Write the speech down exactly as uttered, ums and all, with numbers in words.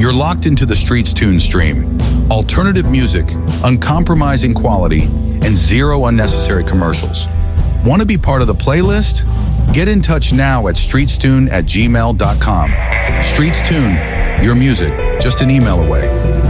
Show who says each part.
Speaker 1: You're locked into the Streets Tune stream. Alternative music, uncompromising quality, and zero unnecessary commercials. Want to be part of the playlist? Get in touch now at streetstune at gmail dot com. Streets Tune, your music, just an email away.